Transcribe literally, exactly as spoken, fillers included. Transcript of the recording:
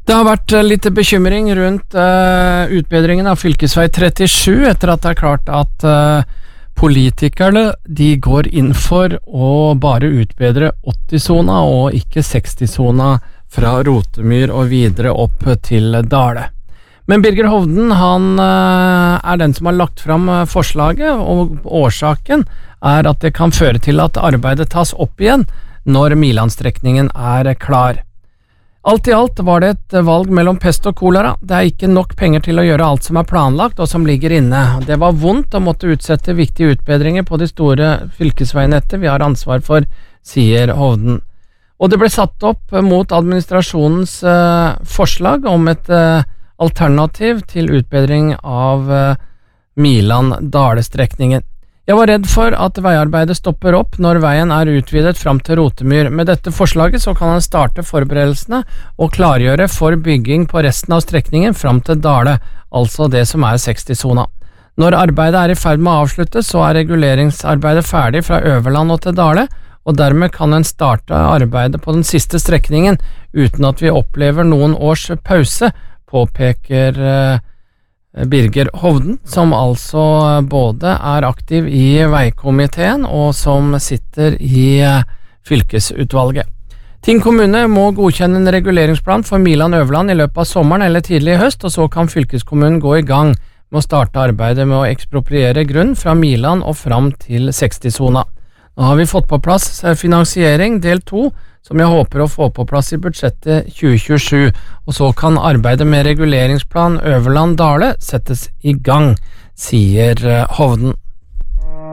Det har vært litt bekymring rundt uh, utbedringen av fylkesvei trettisju etter at det er klart at uh, politikerne de går inn for å bare utbedre åtti-sona og ikke seksti-sona fra Rotemyr og videre opp til Dale. Men Birger Hovden han uh, er den som har lagt fram forslaget, og årsaken er at det kan føre til at arbeidet tas opp igjen når Miland-strekningen er klar. Alt i alt var det et valg mellom pest og kolera. Det er ikke nok penger til å gjøre alt som er planlagt og som ligger inne. Det var vondt å måtte utsette viktige utbedringer på de store fylkesveinettet vi har ansvar for, sier Hovden. Og det ble satt opp mot administrasjonens uh, forslag om et uh, alternativ til utbedring av uh, Miland-Dale-strekningen. Jeg var redd for at veiarbeidet stopper opp når veien er utvidet fram til Rotemyr. Med dette forslaget så kan han starte forberedelsene og klargjøre for bygging på resten av strekningen fram til Dale, altså det som er seksti-sona. Når arbeidet er i ferd med å avsluttes, så er reguleringsarbeidet ferdig fra Øverland og til Dale, og dermed kan en starte arbeidet på den siste strekningen uten at vi opplever noen års pause, påpeker uh, Birger Hovden, som altså både er aktiv i veikomiteen og som sitter i fylkesutvalget. Tinn kommune må godkjenne en reguleringsplan for Miland-Øverland i løpet av sommeren eller tidlig i høst, og så kan fylkeskommunen gå i gang med å starte arbeidet med å ekspropriere grunn fra Miland og fram til seksti-sona. Nå har vi fått på plass finansiering del to, som jeg håper å få på plass i budsjettet tjue tjuesju, og så kan arbeidet med reguleringsplan Øverland-Dale settes i gang, sier Hovden.